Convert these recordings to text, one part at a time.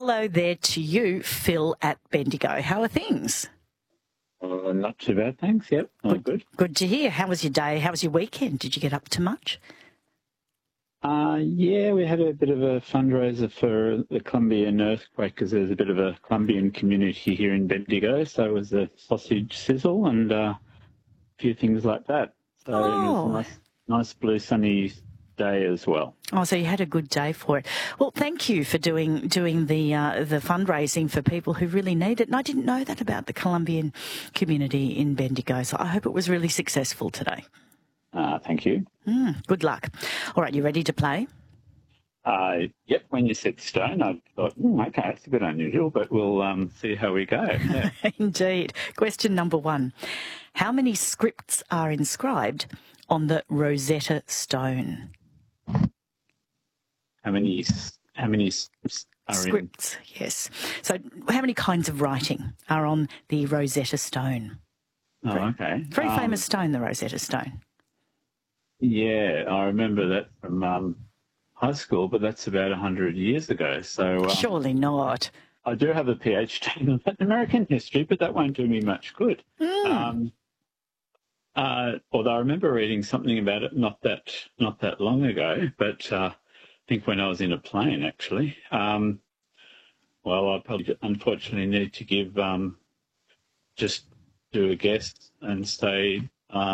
hello there to you, Phil at Bendigo. How are things? Not too bad, thanks. Yep, all good. Good to hear. How was your day? How was your weekend? Did you get up to much? Yeah, we had a bit of a fundraiser for the Colombian earthquake because there's a bit of a Colombian community here in Bendigo. So it was a sausage sizzle and a few things like that. So it was a nice blue sunny day as well. Oh, so you had a good day for it. Well, thank you for doing the fundraising for people who really need it. And I didn't know that about the Colombian community in Bendigo. So I hope it was really successful today. Thank you. Good luck. All right, you ready to play? Yep, when you said stone, I thought, okay, that's a bit unusual, but we'll see how we go. Yeah. Indeed. Question number 1. How many scripts are inscribed on the Rosetta Stone? How many are scripts? Yes. So how many kinds of writing are on the Rosetta Stone? Okay. Very famous stone, the Rosetta Stone. Yeah, I remember that from high school, but that's about 100 years ago. So surely not. I do have a PhD in Latin American history, but that won't do me much good. Although I remember reading something about it not that long ago, but I think when I was in a plane, actually. Well, I probably unfortunately need to give just do a guess and say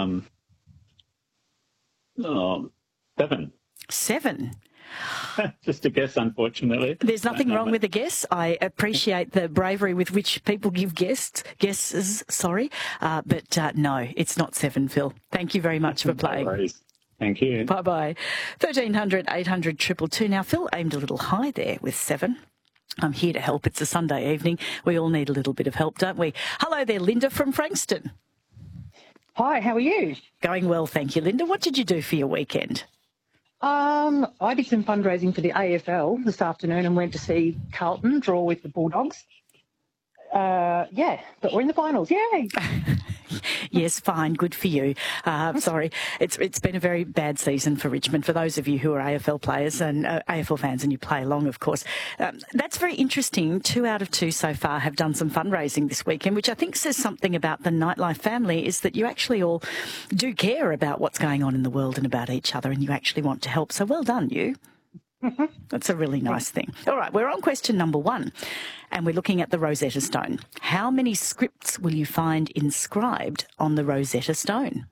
7. 7. Just a guess, unfortunately. There's nothing wrong with a guess. I appreciate the bravery with which people give guesses. But no, it's not 7, Phil. Thank you very much for playing. No worries. Thank you. Bye-bye. 1300 800 222. Now, Phil aimed a little high there with 7. I'm here to help. It's a Sunday evening. We all need a little bit of help, don't we? Hello there, Linda from Frankston. Hi, how are you? Going well, thank you, Linda. What did you do for your weekend? I did some fundraising for the AFL this afternoon and went to see Carlton draw with the Bulldogs. But we're in the finals. Yay! Yes, fine. Good for you. Sorry. It's been a very bad season for Richmond. For those of you who are AFL players and AFL fans and you play along, of course. That's very interesting. 2 out of 2 so far have done some fundraising this weekend, which I think says something about the Nightlife family, is that you actually all do care about what's going on in the world and about each other, and you actually want to help. So well done, you. That's a really nice thing. All right, we're on question number 1, and we're looking at the Rosetta Stone. How many scripts will you find inscribed on the Rosetta Stone?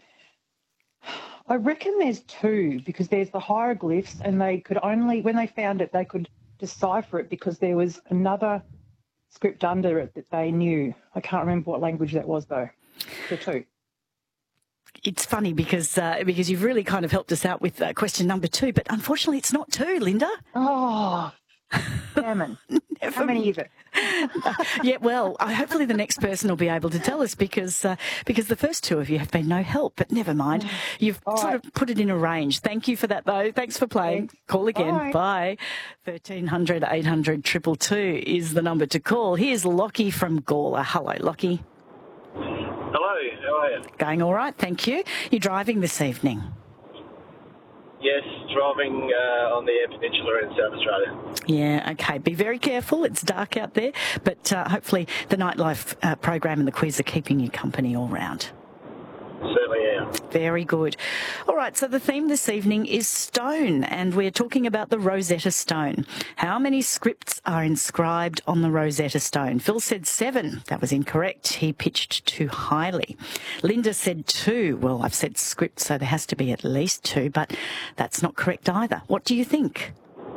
I reckon there's 2, because there's the hieroglyphs, and they could only, when they found it, they could decipher it because there was another script under it that they knew. I can't remember what language that was, though. So 2. It's funny because you've really kind of helped us out with question number 2, but unfortunately it's not 2, Linda. Oh, damn it. How many is it? Yeah, well, hopefully the next person will be able to tell us because the first 2 of you have been no help, but never mind. You've sort of put it in a range. Thank you for that, though. Thanks for playing. Thanks. Call again. Bye. 1300 800 222 is the number to call. Here's Lockie from Gawler. Hello, Lockie. Hello, how are you? Going all right, thank you. You're driving this evening? Yes, driving on the Eyre Peninsula in South Australia. Yeah, okay. Be very careful. It's dark out there, but hopefully the Nightlife program and the quiz are keeping you company all round. Certainly am. Very good. All right, so the theme this evening is stone, and we're talking about the Rosetta Stone. How many scripts are inscribed on the Rosetta Stone? Phil said 7. That was incorrect. He pitched too highly. Linda said 2. Well, I've said scripts, so there has to be at least 2, but that's not correct either. What do you think?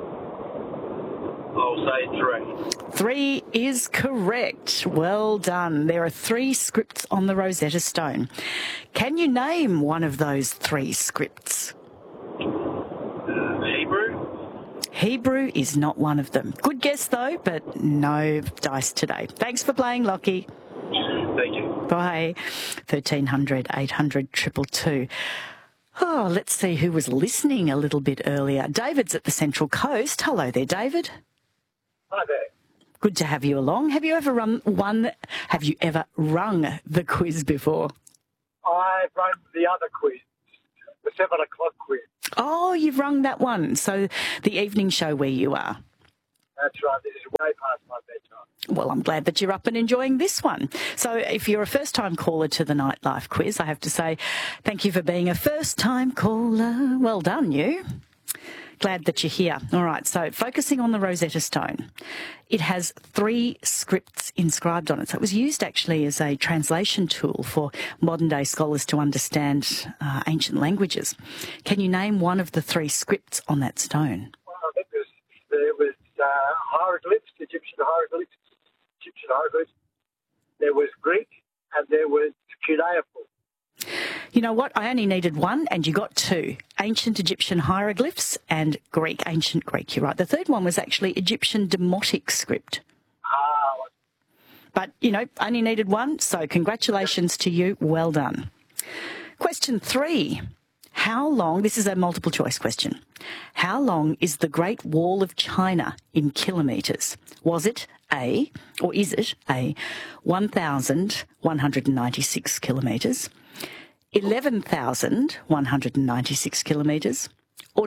I'll say 3. 3 is correct. Well done. There are 3 scripts on the Rosetta Stone. Can you name one of those 3 scripts? Hebrew? Hebrew is not one of them. Good guess, though, but no dice today. Thanks for playing, Lockie. Thank you. Bye. 1300 800 222. Oh, let's see who was listening a little bit earlier. David's at the Central Coast. Hello there, David. Hi there. Good to have you along. Have you ever rung the quiz before? I run the other quiz, the 7 o'clock quiz. Oh, you've rung that one. So the evening show where you are. That's right. This is way I'm glad that you're up and enjoying this one. So if you're a first-time caller to the Nightlife quiz, I have to say thank you for being a first-time caller. Well done, you. Glad that you're here. All right, so focusing on the Rosetta Stone. It has 3 scripts inscribed on it. So it was used actually as a translation tool for modern-day scholars to understand ancient languages. Can you name one of the 3 scripts on that stone? Well, I think there was hieroglyphs, Egyptian hieroglyphs. There was Greek, and there was cuneiform. You know what? I only needed 1 and you got 2. Ancient Egyptian hieroglyphs and Greek, ancient Greek, you're right. The third one was actually Egyptian demotic script. But, you know, only needed 1, so congratulations to you. Well done. Question 3. How long, this is a multiple choice question, how long is the Great Wall of China in kilometres? Was it A, or is it A, 1,196 kilometres, 11,196 kilometres, or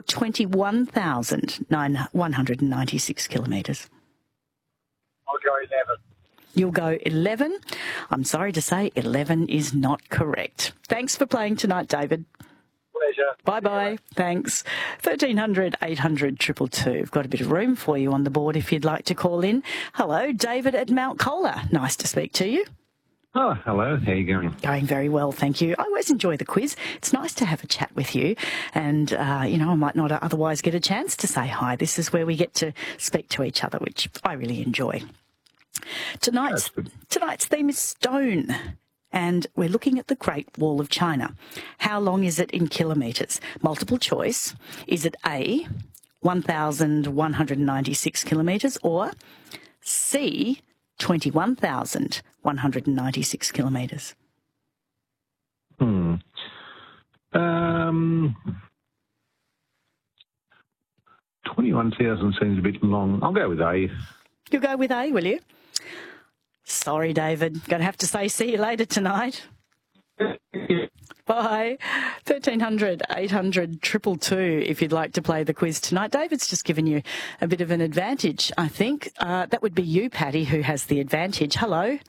21,196 kilometres? I'll go 11. You'll go 11. I'm sorry to say 11 is not correct. Thanks for playing tonight, David. Pleasure. Bye-bye. Thanks. 1300 800 222. We've got a bit of room for you on the board if you'd like to call in. Hello, David at Mount Colah. Nice to speak to you. Oh, hello. How are you going? Going very well, thank you. I always enjoy the quiz. It's nice to have a chat with you. And, you know, I might not otherwise get a chance to say hi. This is where we get to speak to each other, which I really enjoy. Tonight's theme is stone. And we're looking at the Great Wall of China. How long is it in kilometres? Multiple choice. Is it A, 1,196 kilometres, or C, 21,196 kilometres? 21,000 seems a bit long. I'll go with A. You'll go with A, will you? Sorry, David. Going to have to say see you later tonight. Bye. 1300 800 222 if you'd like to play the quiz tonight. David's just given you a bit of an advantage, I think. That would be you, Paddy, who has the advantage. Hello.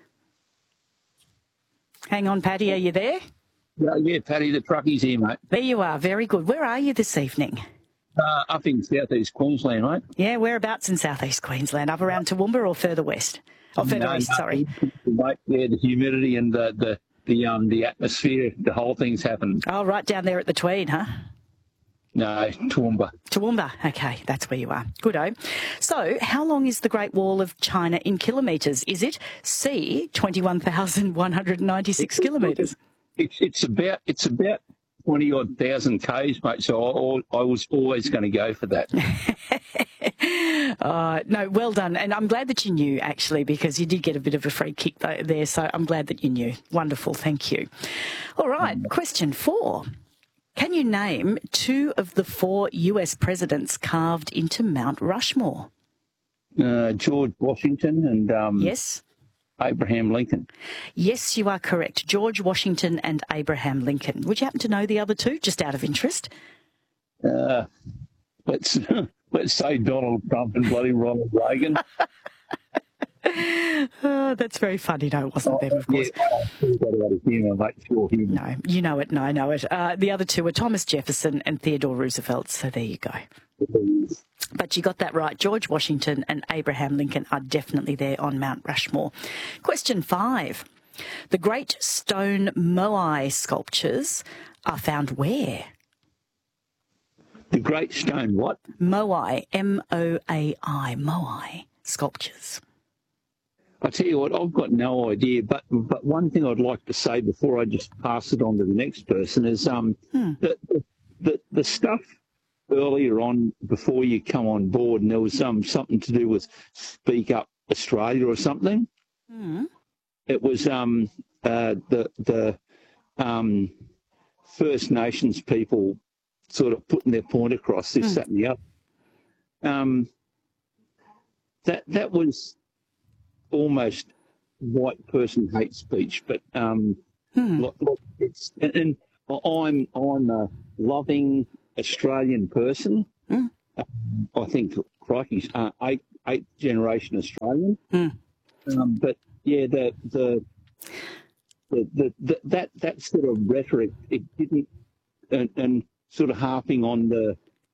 Hang on, Paddy, are you there? Yeah, Paddy, the truckie's here, mate. There you are. Very good. Where are you this evening? Up in southeast Queensland, mate. Yeah, whereabouts in southeast Queensland? Up around Toowoomba or further west? Or further east, sorry. Mate, yeah, the humidity and the atmosphere, the whole thing's happened. Oh, right down there at the Tweed, huh? No, Toowoomba. Toowoomba. Okay, that's where you are. Good-o. So, how long is the Great Wall of China in kilometres? Is it C, 21,196 kilometres? It's about 20-odd thousand Ks, mate, so I was always going to go for that. No, well done. And I'm glad that you knew, actually, because you did get a bit of a free kick there, so I'm glad that you knew. Wonderful, thank you. All right, question 4. Can you name 2 of the 4 US presidents carved into Mount Rushmore? George Washington and yes, Abraham Lincoln. Yes, you are correct. George Washington and Abraham Lincoln. Would you happen to know the other 2, just out of interest? Let's say Donald Trump and bloody Ronald Reagan. That's very funny. No, it wasn't them, of course. No, you know it. No, I know it. The other 2 were Thomas Jefferson and Theodore Roosevelt. So there you go. But you got that right. George Washington and Abraham Lincoln are definitely there on Mount Rushmore. Question 5. The great stone Moai sculptures are found where? The great stone what? Moai, M-O-A-I, Moai sculptures. I tell you what, I've got no idea, but one thing I'd like to say before I just pass it on to the next person is the stuff earlier on before you come on board, and there was something to do with Speak Up Australia or something. It was the First Nations people sort of putting their point across, this, that, and the other. That was almost white person hate speech, but it's, and I'm a loving Australian person. I think crikey's eighth generation Australian. But yeah, that sort of rhetoric, it didn't, and sort of harping on the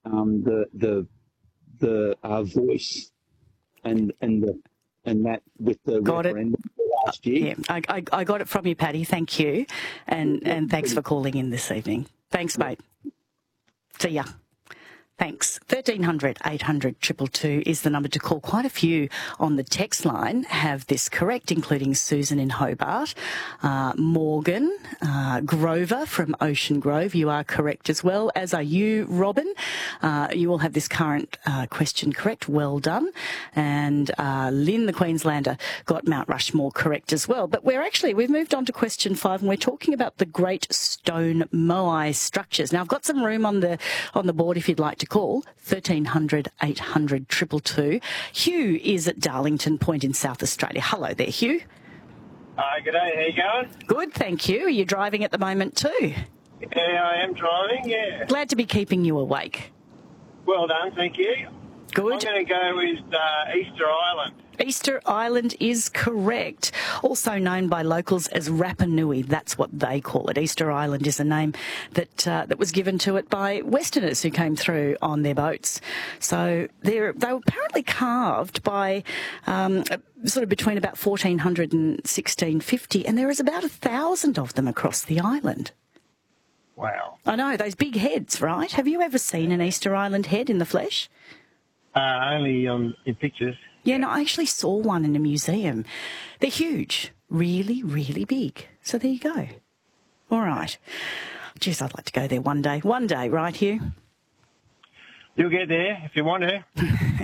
voice and that with the referendum last year. Yeah, I got it from you, Paddy. Thank you, and thanks for calling in this evening. Thanks, mate. See ya. Thanks. 1300 800 222 is the number to call. Quite a few on the text line have this correct, including Susan in Hobart, Morgan, Grover from Ocean Grove. You are correct as well, as are you, Robin. You all have this current question correct. Well done. And Lynn, the Queenslander, got Mount Rushmore correct as well. But we've moved on to question 5, and we're talking about the Great Stone Moai structures. Now, I've got some room on the board if you'd like to call. 1300 800 222. Hugh is at Darlington Point in South Australia. Hello there, Hugh. Hi, g'day. How you going? Good, thank you. Are you driving at the moment too? Yeah, I am driving, yeah. Glad to be keeping you awake. Well done, thank you. Good. I'm going to go with Easter Island. Easter Island is correct. Also known by locals as Rapa Nui. That's what they call it. Easter Island is a name that was given to it by Westerners who came through on their boats. So they were apparently carved by sort of between about 1400 and 1650, and there is about 1,000 of them across the island. Wow. I know, those big heads, right? Have you ever seen an Easter Island head in the flesh? Only in pictures. Yeah, no, I actually saw one in a museum. They're huge, really, really big. So there you go. All right. Geez, I'd like to go there one day. One day, right, Hugh? You'll get there if you want to.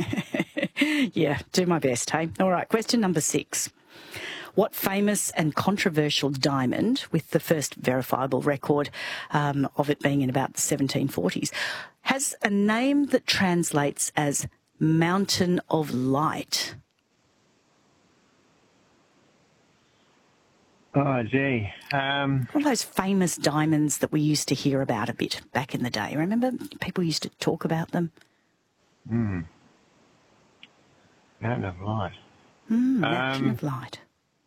Yeah, do my best, hey? All right, question number 6. What famous and controversial diamond, with the first verifiable record of it being in about the 1740s, has a name that translates as Mountain of Light? Oh, gee. One of those famous diamonds that we used to hear about a bit back in the day. Remember? People used to talk about them. Mountain of Light. Mountain of Light.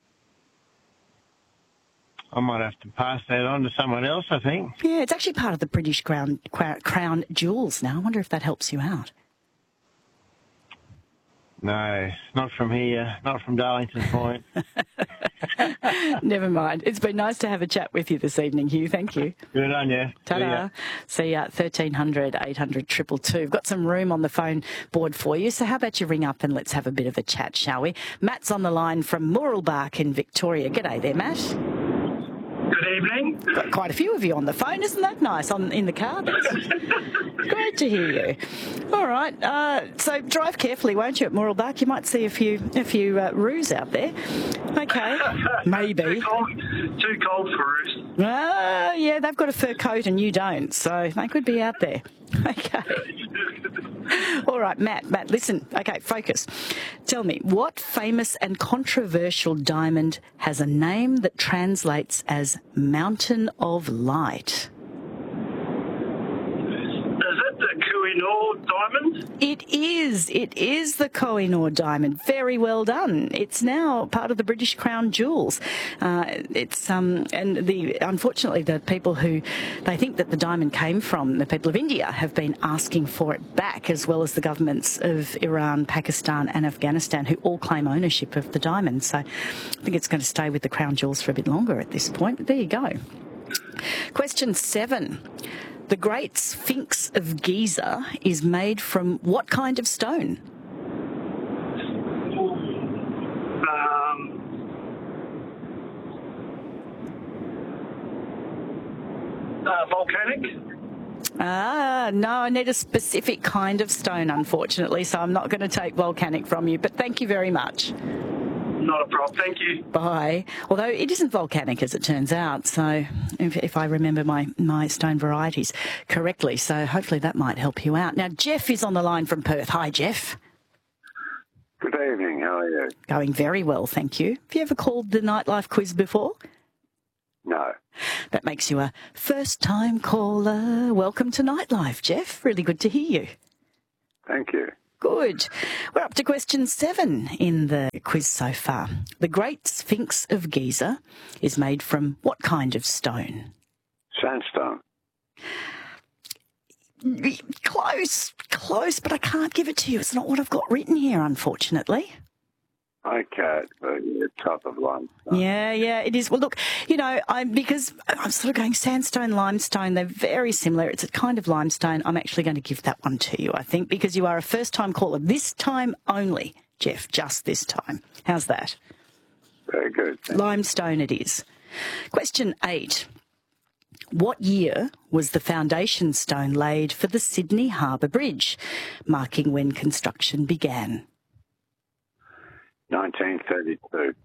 I might have to pass that on to someone else, I think. Yeah, it's actually part of the British Crown Jewels now. I wonder if that helps you out. No, not from here, not from Darlington Point. Never mind. It's been nice to have a chat with you this evening, Hugh. Thank you. Good on you. Ta-da. See ya. 1300 800 222. We've got some room on the phone board for you, so how about you ring up and let's have a bit of a chat, shall we? Matt's on the line from Mooralbark in Victoria. G'day there, Matt. Good evening. Got quite a few of you on the phone. Isn't that nice in the car? That's great to hear you. All right. So drive carefully, won't you, at Mooralbark? You might see a few roos out there. Okay. Maybe. Too cold for roos. Yeah, they've got a fur coat and you don't, so they could be out there. Okay. All right, Matt, listen. Okay, focus. Tell me, what famous and controversial diamond has a name that translates as Mountain of Light? Is it the Kohinoor diamond? It is the Kohinoor diamond. Very well done. It's now part of the British Crown Jewels. Unfortunately, the people who they think that the diamond came from, the people of India, have been asking for it back, as well as the governments of Iran, Pakistan and Afghanistan, who all claim ownership of the diamond. So I think it's going to stay with the Crown Jewels for a bit longer at this point. But there you go. Question 7. The Great Sphinx of Giza is made from what kind of stone? Volcanic? No, I need a specific kind of stone, unfortunately, so I'm not going to take volcanic from you, but thank you very much. Not a problem. Thank you. Bye. Although it isn't volcanic, as it turns out, so if I remember my stone varieties correctly, so hopefully that might help you out. Now, Jeff is on the line from Perth. Hi, Jeff. Good evening. How are you? Going very well, thank you. Have you ever called the Nightlife quiz before? No. That makes you a first-time caller. Welcome to Nightlife, Jeff. Really good to hear you. Thank you. Good. We're up to question 7 in the quiz so far. The Great Sphinx of Giza is made from what kind of stone? Sandstone. Close, but I can't give it to you. It's not what I've got written here, unfortunately. Okay, the type of limestone. Yeah, it is. Well, look, because I'm sort of going sandstone, limestone, they're very similar. It's a kind of limestone. I'm actually going to give that one to you, I think, because you are a first-time caller. This time only, Jeff, just this time. How's that? Very good. Limestone it is. Question 8. What year was the foundation stone laid for the Sydney Harbour Bridge, marking when construction began? 1932.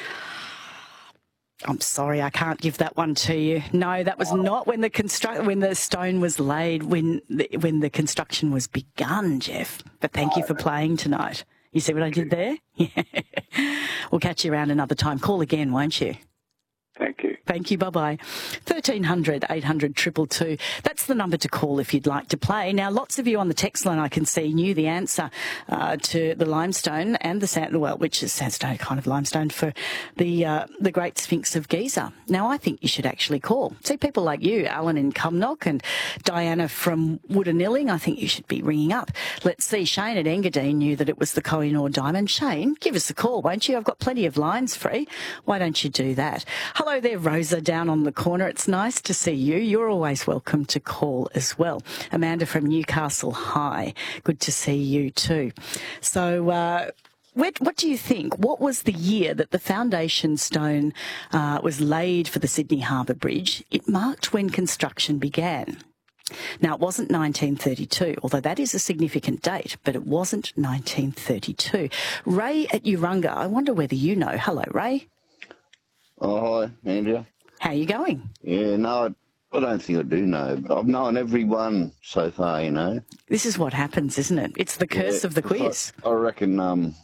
I'm sorry, I can't give that one to you. No, that was not when the stone was laid, when the construction was begun, Jeff. But thank you for playing tonight. You see what I did there? Yeah. We'll catch you around another time. Call again, won't you? Thank you. Thank you. Bye-bye. 1300 800 222. That's the number to call if you'd like to play. Now, lots of you on the text line I can see knew the answer to the limestone and the sand, which is sandstone, kind of limestone, for the Great Sphinx of Giza. Now, I think you should actually call. See, people like you, Alan in Cumnock and Diana from Woodanilling, I think you should be ringing up. Let's see, Shane at Engadine knew that it was the Kohinoor diamond. Shane, give us a call, won't you? I've got plenty of lines free. Why don't you do that? Hello there, Rosa, down on the corner. It's nice to see you. You're always welcome to call as well. Amanda from Newcastle High. Good to see you too. So, what do you think? What was the year that the foundation stone was laid for the Sydney Harbour Bridge? It marked when construction began. Now, it wasn't 1932, although that is a significant date, but it wasn't 1932. Ray at Urunga, I wonder whether you know. Hello, Ray. Oh, hi, Andrea. How are you going? Yeah, no, I don't think I do know, but I've known every one so far, This is what happens, isn't it? It's the curse of the quiz. I reckon,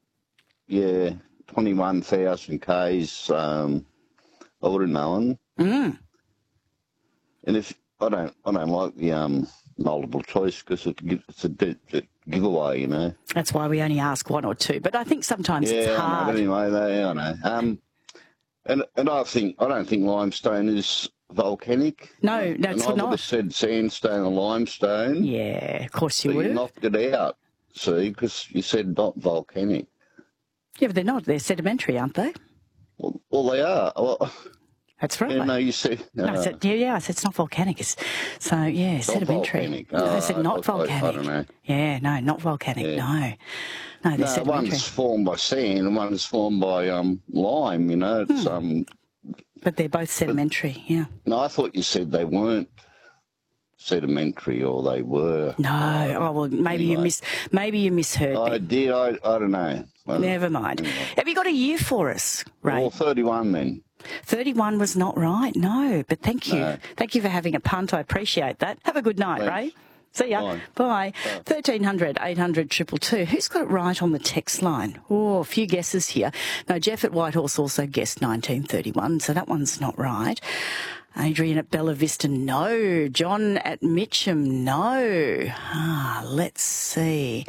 21,000 Ks, I would have known. Mm. And if I don't like the multiple choice because it's a giveaway, That's why we only ask one or two, but I think sometimes it's hard. Yeah, anyway, I know. And I don't think limestone is volcanic. No, that's not. I would have said sandstone or limestone. Yeah, of course you would have. You knocked it out, see, because you said not volcanic. Yeah, but they're not. They're sedimentary, aren't they? Well they are. Well, that's right. Yeah, no, you said... I said it's not volcanic. Sedimentary. Volcanic. I said not volcanic. I don't know. Yeah, no, not volcanic, no. No, they're sedimentary. One's formed by sand and one's formed by lime, It's, but they're both sedimentary, yeah. No, I thought you said they weren't sedimentary or they were. No. Oh, well, maybe you misheard me. I did. I don't know. Never mind. Anyway. Have you got a year for us, Ray? Well, 31 then. 31 was not right, no, but thank you. No. Thank you for having a punt. I appreciate that. Have a good night, Thanks. Ray. See ya. Bye. 1300 800 222. Who's got it right on the text line? Oh, a few guesses here. No, Jeff at Whitehorse also guessed 1931, so that one's not right. Adrian at Bella Vista, no. John at Mitcham, no. Let's see.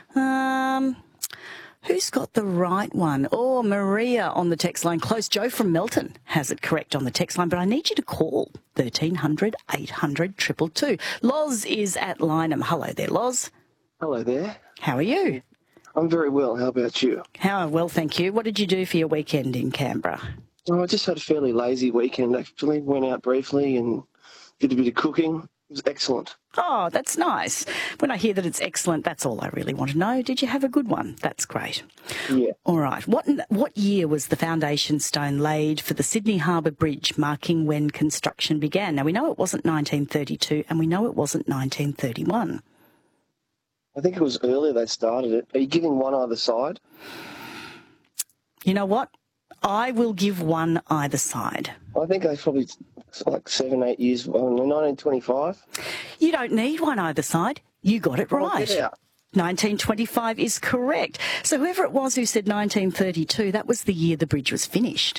Who's got the right one? Oh, Maria on the text line. Close. Joe from Melton has it correct on the text line, but I need you to call 1300 800 222. Loz is at Lynham. Hello there, Loz. Hello there. How are you? I'm very well. How about you? Well, thank you. What did you do for your weekend in Canberra? Oh, I just had a fairly lazy weekend, actually. Went out briefly and did a bit of cooking. It was excellent. Oh, that's nice. When I hear that it's excellent, that's all I really want to know. Did you have a good one? That's great. Yeah. All right. What year was the foundation stone laid for the Sydney Harbour Bridge, marking when construction began? Now, we know it wasn't 1932 and we know it wasn't 1931. I think it was earlier they started it. Are you giving one either side? You know what? I will give one either side. I think they probably like 7, 8 years, 1925. You don't need one either side. You got it right. Yeah. 1925 is correct. So whoever it was who said 1932, that was the year the bridge was finished.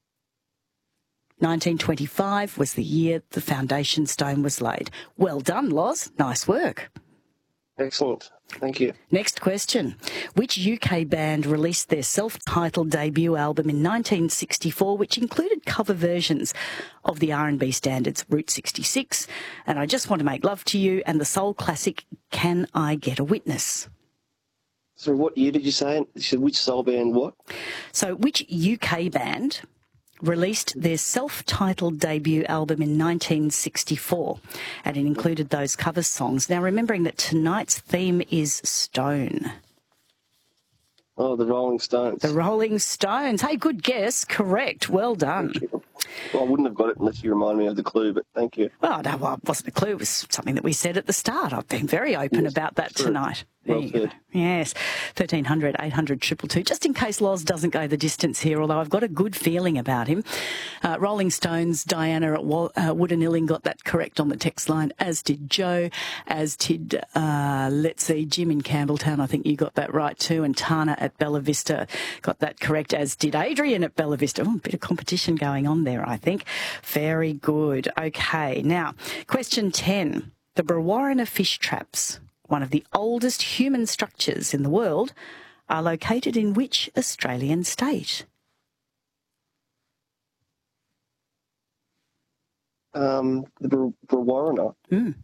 1925 was the year the foundation stone was laid. Well done, Loz. Nice work. Excellent. Thank you. Next question. Which UK band released their self-titled debut album in 1964, which included cover versions of the R&B standards Route 66 and I Just Want to Make Love to You and the soul classic Can I Get a Witness? So what year did you say? You said which soul band what? So which UK band released their self-titled debut album in 1964 and it included those cover songs. Now, remembering that tonight's theme is Stone. Oh, the Rolling Stones. The Rolling Stones. Hey, good guess. Correct. Well done. Well, I wouldn't have got it unless you reminded me of the clue, but thank you. Well, no, it wasn't a clue. It was something that we said at the start. I've been very open about that tonight. There you go. Yes, 1300 800 222. Just in case Loz doesn't go the distance here, although I've got a good feeling about him. Rolling Stones, Diana at Woodanilling got that correct on the text line, as did Joe, as did, let's see, Jim in Campbelltown. I think you got that right too. And Tana at Bella Vista got that correct, as did Adrian at Bella Vista. Oh, a bit of competition going on there, I think. Very good. Okay, now, question 10. The Brewarrina fish traps, one of the oldest human structures in the world, are located in which Australian state? The Brewarrina.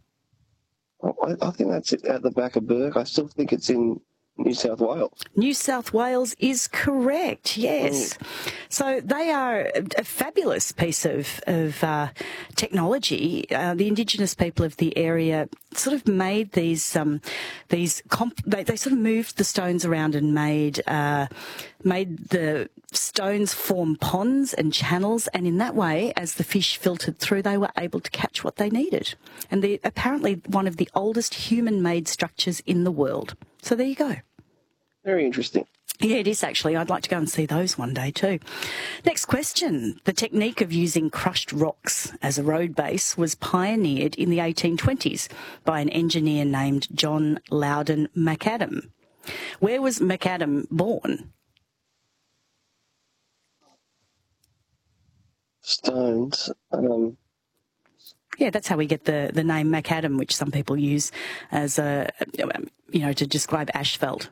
I think that's at the back of Burke. I still think it's in New South Wales. New South Wales is correct, yes. So they are a fabulous piece of technology. The Indigenous people of the area sort of made they sort of moved the stones around and made the stones form ponds and channels, and in that way, as the fish filtered through, they were able to catch what they needed. And they're apparently one of the oldest human-made structures in the world. So there you go. Very interesting. Yeah, it is actually. I'd like to go and see those one day too. Next question. The technique of using crushed rocks as a road base was pioneered in the 1820s by an engineer named John Loudon McAdam. Where was McAdam born? Stones. Yeah, that's how we get the name McAdam, which some people use as to describe asphalt.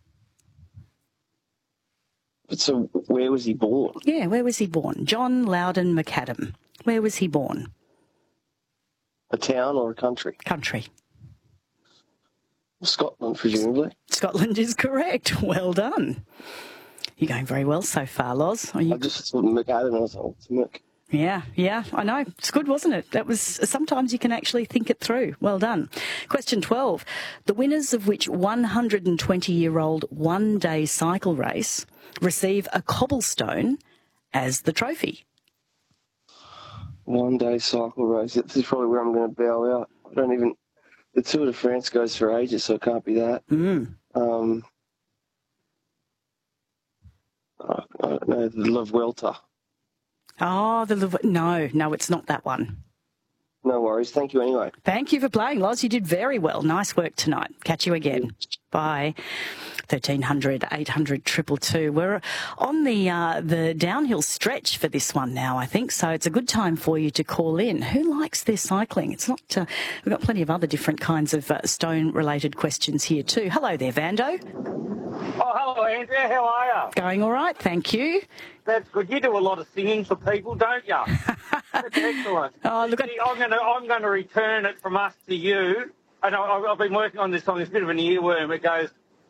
But so where was he born? Yeah, where was he born? John Loudon McAdam. Where was he born? A town or a country? Country. Scotland, presumably. Scotland is correct. Well done. You're going very well so far, Loz. I just thought McAdam, I was like, it's Mick. Yeah, I know. It's good, wasn't it? That was, sometimes you can actually think it through. Well done. Question 12. The winners of which 120-year-old one-day cycle race receive a cobblestone as the trophy? One-day cycle race. This is probably where I'm going to bow out. The Tour de France goes for ages, so it can't be that. I don't know, the La Vuelta. Oh, no, it's not that one. No worries. Thank you anyway. Thank you for playing, Loz. You did very well. Nice work tonight. Catch you again. Bye. 1300 800 222. We're on the downhill stretch for this one now, I think. So it's a good time for you to call in. Who likes their cycling? It's not. We've got plenty of other different kinds of stone-related questions here too. Hello there, Vando. Oh, hello, Andrea. How are you? Going all right, thank you. That's good. You do a lot of singing for people, don't you? That's excellent. Oh, look, I'm going to return it from us to you. And I've been working on this song. It's a bit of an earworm. It goes,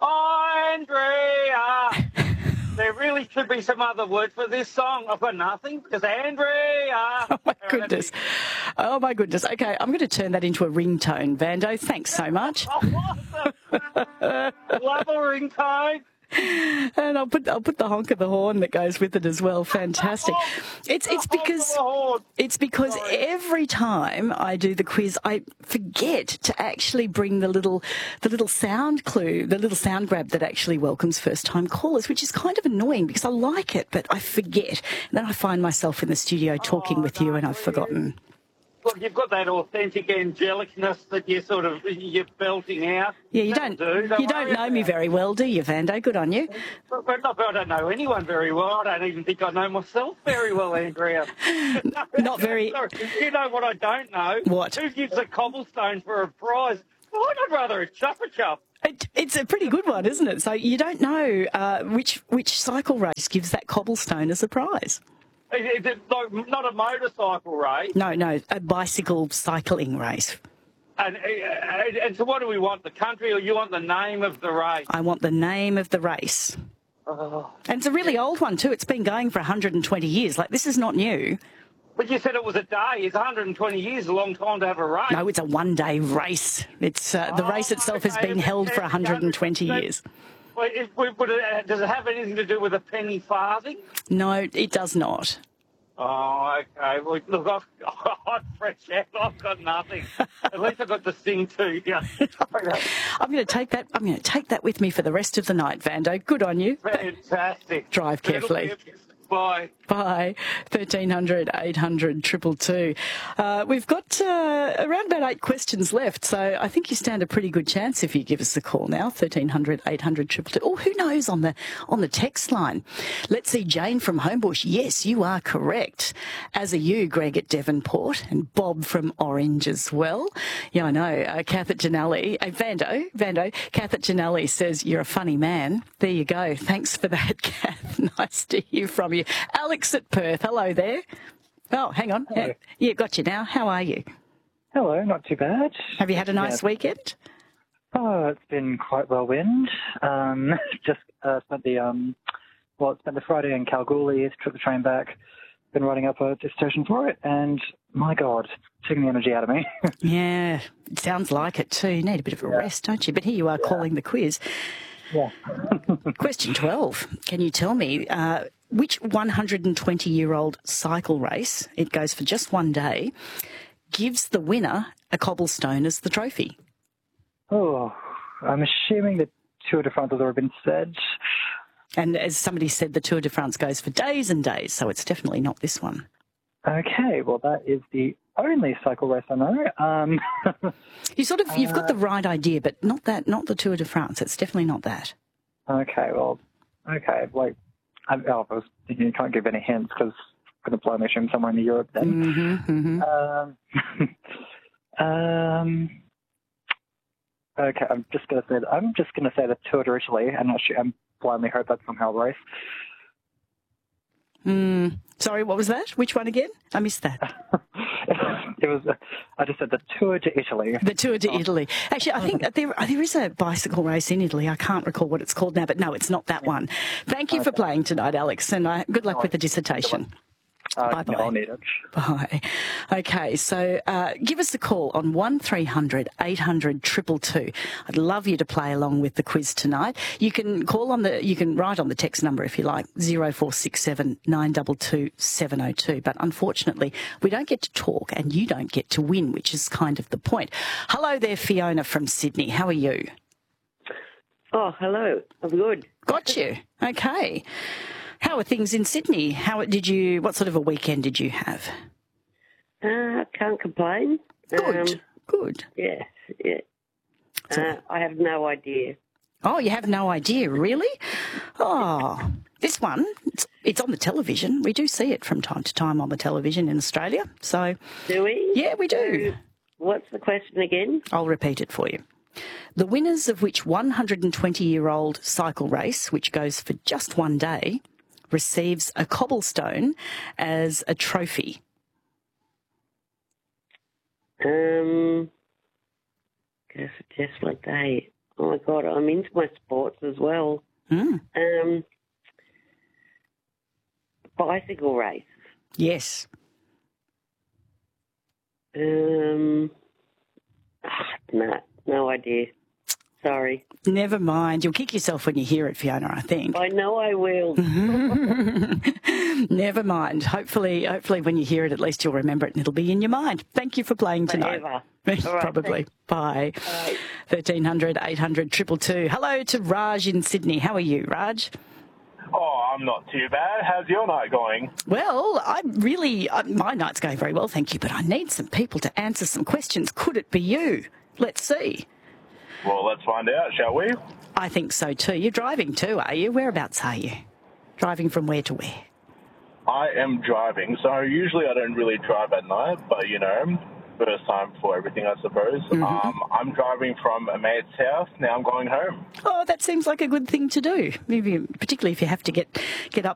Andrea. There really should be some other word for this song. I've got nothing because Andrea. Oh, my goodness. Oh, my goodness. Okay, I'm going to turn that into a ringtone, Vando. Thanks so much. Love a ringtone. And I'll put the honk of the horn that goes with it as well. Fantastic. It's because every time I do the quiz, I forget to actually bring the little sound clue, the little sound grab that actually welcomes first time callers, which is kind of annoying because I like it, but I forget. And then I find myself in the studio talking with you and I've forgotten. Look, you've got that authentic angelicness that you're belting out. Yeah, you don't know me very well, do you, Vando? Good on you. But I don't know anyone very well. I don't even think I know myself very well, Andrea. Not very. Sorry, you know what I don't know? What? Who gives a cobblestone for a prize? Well, I'd rather a chuppa chup. It's a pretty good one, isn't it? So you don't know which cycle race gives that cobblestone as a prize. Is it like not a motorcycle race? No, a bicycle cycling race. And so what do we want, the country, or you want the name of the race? I want the name of the race. Oh. And it's a really old one too. It's been going for 120 years. Like, this is not new. But you said it was a day. It's 120 years, a long time to have a race. No, it's a one-day race. It's the race itself has been held for 120 years. Well, does it have anything to do with a penny farthing? No, it does not. Oh, okay. Well, look, I'm fresh out. I've got nothing. At least I've got to sing to you. I'm going to take that with me for the rest of the night, Vando. Good on you. Fantastic. Drive carefully. Bye. Bye. 1300 800 222. We've got around about 8 questions left, so I think you stand a pretty good chance if you give us a call now. 1300 800 222. Oh, who knows on the text line? Let's see, Jane from Homebush. Yes, you are correct. As are you, Greg at Devonport, and Bob from Orange as well. Yeah, I know. Kath at Janelli. Vando. Kath at Janelli says you're a funny man. There you go. Thanks for that, Kath. Nice to hear from you. Alex at Perth, hello there. Oh, hang on. Hello. Yeah, got you now. How are you? Hello, not too bad. Have you had a nice weekend? Oh, it's been quite whirlwind. Just spent the Friday in Kalgoorlie, took the train back, been writing up a dissertation for it, and my God, taking the energy out of me. Yeah, it sounds like it too. You need a bit of a rest, don't you? But here you are calling the quiz. Yeah. Question 12. Can you tell me which 120-year-old cycle race, it goes for just one day, gives the winner a cobblestone as the trophy? Oh, I'm assuming the Tour de France has already been said. And as somebody said, the Tour de France goes for days and days, so it's definitely not this one. Okay, well, that is the only cycle race I know. You've got the right idea, but not the Tour de France. It's definitely not that. Okay, like, I was thinking you can't give any hints because I'm going to blame assume somewhere in Europe then. Okay, I'm just going to say the Tour d'Italy. I'm blindly hope that's somehow a race. Sorry, what was that? Which one again? I missed that. I just said the Tour d'Italy. The Tour d'Italy. Actually, I think there is a bicycle race in Italy. I can't recall what it's called now, but no, it's not that one. Thank you for playing tonight, Alex, and good luck with the dissertation. Bye-bye. No, I'll need it. Bye. Okay, so give us a call on 1300 800 222. I'd love you to play along with the quiz tonight. You can write on the text number if you like, 0467 922 702. But unfortunately, we don't get to talk and you don't get to win, which is kind of the point. Hello there, Fiona from Sydney. How are you? Oh, hello. I'm good. Got you. Okay. How are things in Sydney? What sort of a weekend did you have? Can't complain. Good. Yeah. I have no idea. Oh, you have no idea, really? Oh, this one, it's on the television. We do see it from time to time on the television in Australia. So, do we? Yeah, we do. What's the question again? I'll repeat it for you. The winners of which 120-year-old cycle race, which goes for just one day, receives a cobblestone as a trophy? Go for just one day. Oh my God, I'm into my sports as well. Bicycle race. Yes. No idea. Sorry. Never mind. You'll kick yourself when you hear it, Fiona, I think. I know I will. Never mind. Hopefully when you hear it, at least you'll remember it and it'll be in your mind. Thank you for playing tonight. Probably. Bye. 1300 800 222. Hello to Raj in Sydney. How are you, Raj? Oh, I'm not too bad. How's your night going? Well, my night's going very well, thank you, but I need some people to answer some questions. Could it be you? Let's see. Well, let's find out, shall we? I think so too. You're driving too, are you? Whereabouts are you? Driving from where to where? I am driving, so usually I don't really drive at night, but, first time for everything, I suppose. I'm driving from a mate's house. Now I'm going home. Oh, that seems like a good thing to do. Maybe, particularly if you have to get up